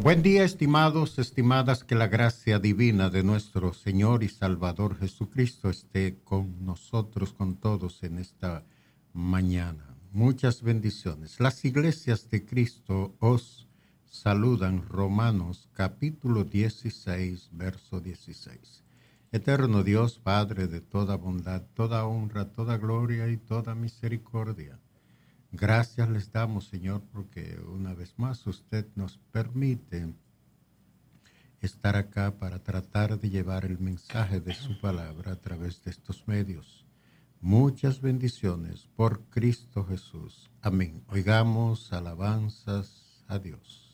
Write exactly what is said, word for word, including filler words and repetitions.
Buen día, estimados, estimadas, que la gracia divina de nuestro Señor y Salvador Jesucristo esté con nosotros, con todos en esta mañana. Muchas bendiciones. Las iglesias de Cristo os saludan. Romanos capítulo dieciséis, verso dieciséis. Eterno Dios, Padre de toda bondad, toda honra, toda gloria y toda misericordia. Gracias les damos, Señor, porque una vez más usted nos permite estar acá para tratar de llevar el mensaje de su palabra a través de estos medios. Muchas bendiciones por Cristo Jesús. Amén. Oigamos alabanzas a Dios.